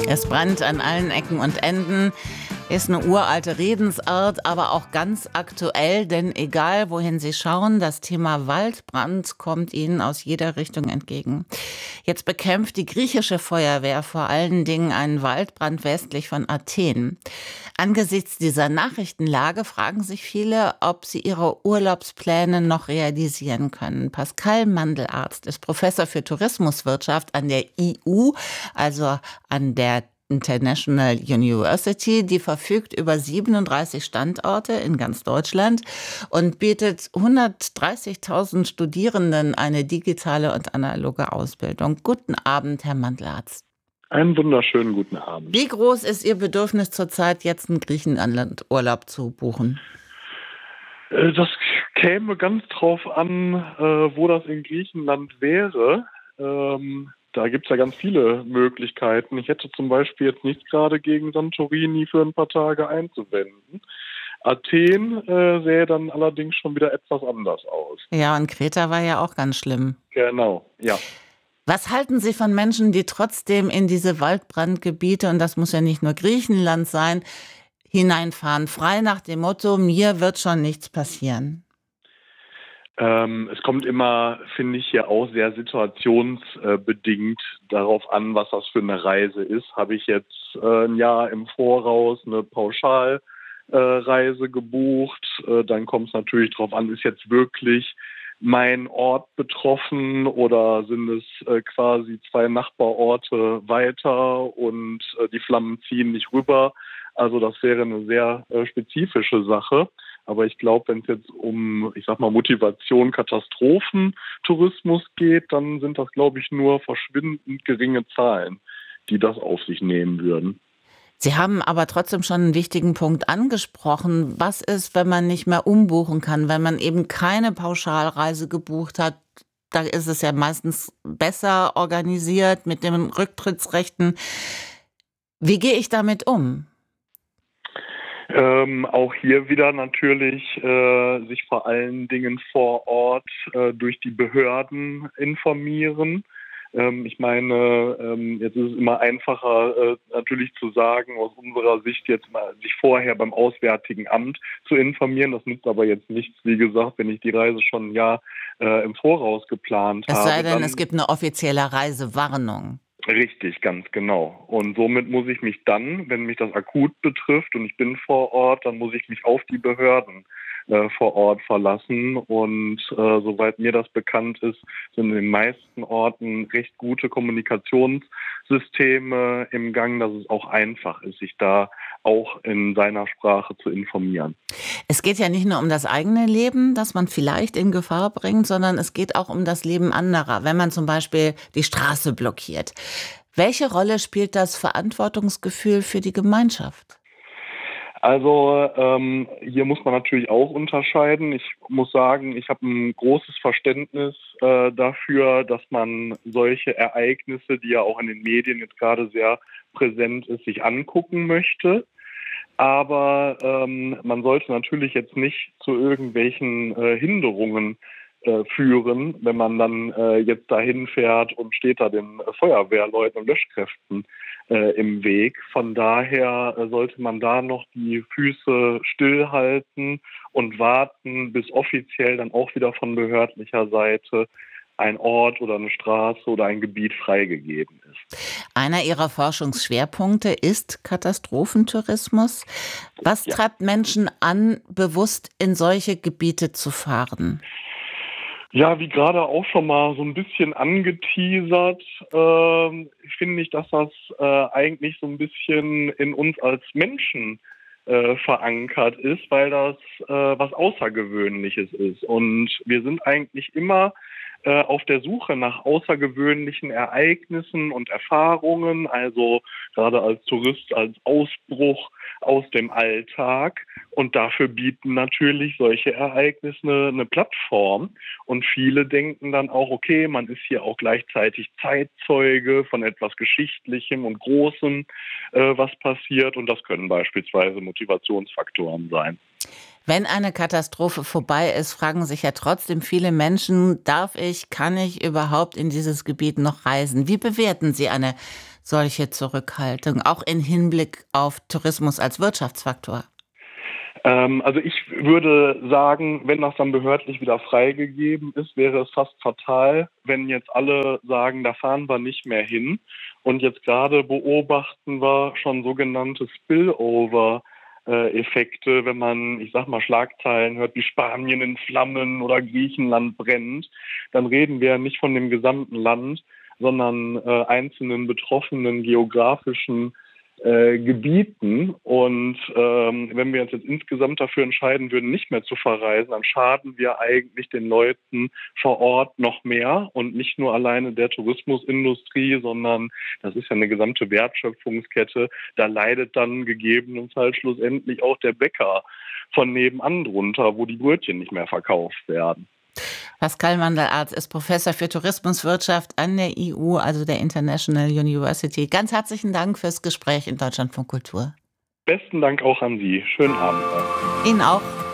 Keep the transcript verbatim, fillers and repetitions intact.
Es brennt an allen Ecken und Enden, ist eine uralte Redensart, aber auch ganz aktuell, denn egal wohin Sie schauen, das Thema Waldbrand kommt Ihnen aus jeder Richtung entgegen. Jetzt bekämpft die griechische Feuerwehr vor allen Dingen einen Waldbrand westlich von Athen. Angesichts dieser Nachrichtenlage fragen sich viele, ob sie ihre Urlaubspläne noch realisieren können. Pascal Mandelarzt ist Professor für Tourismuswirtschaft an der I U, also an der International University, die verfügt über siebenunddreißig Standorte in ganz Deutschland und bietet hundertdreißigtausend Studierenden eine digitale und analoge Ausbildung. Guten Abend, Herr Mandelarzt. Einen wunderschönen guten Abend. Wie groß ist Ihr Bedürfnis zurzeit, jetzt einen Griechenland-Urlaub zu buchen? Das käme ganz drauf an, wo das in Griechenland wäre. Da gibt es ja ganz viele Möglichkeiten. Ich hätte zum Beispiel jetzt nichts gerade gegen Santorini für ein paar Tage einzuwenden. Athen äh, sähe dann allerdings schon wieder etwas anders aus. Ja, und Kreta war ja auch ganz schlimm. Genau, ja. Was halten Sie von Menschen, die trotzdem in diese Waldbrandgebiete, und das muss ja nicht nur Griechenland sein, hineinfahren, frei nach dem Motto, mir wird schon nichts passieren? Ähm, es kommt immer, finde ich, hier auch sehr situationsbedingt darauf an, was das für eine Reise ist. Habe ich jetzt äh, ein Jahr im Voraus eine Pauschalreise äh, gebucht, äh, dann kommt es natürlich darauf an, ist jetzt wirklich mein Ort betroffen oder sind es äh, quasi zwei Nachbarorte weiter und äh, die Flammen ziehen nicht rüber. Also das wäre eine sehr äh, spezifische Sache. Aber ich glaube, wenn es jetzt um, ich sag mal, Motivation, Katastrophentourismus geht, dann sind das, glaube ich, nur verschwindend geringe Zahlen, die das auf sich nehmen würden. Sie haben aber trotzdem schon einen wichtigen Punkt angesprochen. Was ist, wenn man nicht mehr umbuchen kann, wenn man eben keine Pauschalreise gebucht hat? Da ist es ja meistens besser organisiert mit den Rücktrittsrechten. Wie gehe ich damit um? Ähm, auch hier wieder natürlich äh, sich vor allen Dingen vor Ort äh, durch die Behörden informieren. Ähm, ich meine, ähm, jetzt ist es immer einfacher äh, natürlich zu sagen, aus unserer Sicht jetzt mal sich vorher beim Auswärtigen Amt zu informieren. Das nützt aber jetzt nichts, wie gesagt, wenn ich die Reise schon ein Jahr äh, im Voraus geplant Es habe. sei denn, dann es gibt eine offizielle Reisewarnung. Richtig, ganz genau. Und somit muss ich mich dann, wenn mich das akut betrifft und ich bin vor Ort, dann muss ich mich auf die Behörden äh, vor Ort verlassen. Und äh, soweit mir das bekannt ist, sind in den meisten Orten recht gute Kommunikationssysteme im Gang, dass es auch einfach ist, sich da auch in seiner Sprache zu informieren. Es geht ja nicht nur um das eigene Leben, das man vielleicht in Gefahr bringt, sondern es geht auch um das Leben anderer, wenn man zum Beispiel die Straße blockiert. Welche Rolle spielt das Verantwortungsgefühl für die Gemeinschaft? Also ähm, hier muss man natürlich auch unterscheiden. Ich muss sagen, ich habe ein großes Verständnis äh, dafür, dass man solche Ereignisse, die ja auch in den Medien jetzt gerade sehr präsent ist, sich angucken möchte. Aber ähm, man sollte natürlich jetzt nicht zu irgendwelchen äh, Hinderungen äh, führen, wenn man dann äh, jetzt dahin fährt und steht da den äh, Feuerwehrleuten und Löschkräften äh, im Weg. Von daher äh, sollte man da noch die Füße stillhalten und warten, bis offiziell dann auch wieder von behördlicher Seite ein Ort oder eine Straße oder ein Gebiet freigegeben ist. Einer Ihrer Forschungsschwerpunkte ist Katastrophentourismus. Was Ja. treibt Menschen an, bewusst in solche Gebiete zu fahren? Ja, wie gerade auch schon mal so ein bisschen angeteasert, äh, finde ich, dass das äh, eigentlich so ein bisschen in uns als Menschen äh, verankert ist, weil das äh, was Außergewöhnliches ist. Und wir sind eigentlich immer äh, auf der Suche nach außergewöhnlichen Ereignissen und Erfahrungen, also gerade als Tourist, als Ausbruch aus dem Alltag. Und dafür bieten natürlich solche Ereignisse eine, eine Plattform. Und viele denken dann auch, okay, man ist hier auch gleichzeitig Zeitzeuge von etwas Geschichtlichem und Großem, äh, was passiert. Und das können beispielsweise Motivationsfaktoren sein. Wenn eine Katastrophe vorbei ist, fragen sich ja trotzdem viele Menschen, darf ich, kann ich überhaupt in dieses Gebiet noch reisen? Wie bewerten Sie eine solche Zurückhaltung, auch im Hinblick auf Tourismus als Wirtschaftsfaktor? Ähm, also ich würde sagen, wenn das dann behördlich wieder freigegeben ist, wäre es fast fatal, wenn jetzt alle sagen, da fahren wir nicht mehr hin. Und jetzt gerade beobachten wir schon sogenannte Spillover. Äh, Effekte, wenn man, ich sag mal, Schlagzeilen hört, wie Spanien in Flammen oder Griechenland brennt, dann reden wir nicht von dem gesamten Land, sondern äh, einzelnen betroffenen geografischen äh, Gebieten. Und ähm, wenn wir uns jetzt insgesamt dafür entscheiden würden, nicht mehr zu verreisen, dann schaden wir eigentlich den Leuten vor Ort noch mehr und nicht nur alleine der Tourismusindustrie, sondern das ist ja eine gesamte Wertschöpfungskette. Da leidet dann gegebenenfalls schlussendlich auch der Bäcker von nebenan drunter, wo die Brötchen nicht mehr verkauft werden. Pascal Mandelarz ist Professor für Tourismuswirtschaft an der I U, also der International University. Ganz herzlichen Dank fürs Gespräch in Deutschlandfunk Kultur. Besten Dank auch an Sie. Schönen Abend. Ihnen auch.